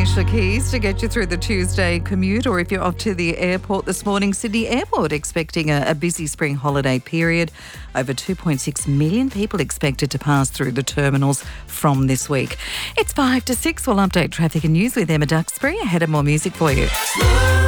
Anisha Keys to get you through the Tuesday commute, or if you're off to the airport this morning, Sydney Airport expecting a busy spring holiday period. Over 2.6 million people expected to pass through the terminals from this week. It's 5 to 6. We'll update traffic and news with Emma Duxbury. Ahead of more music for you.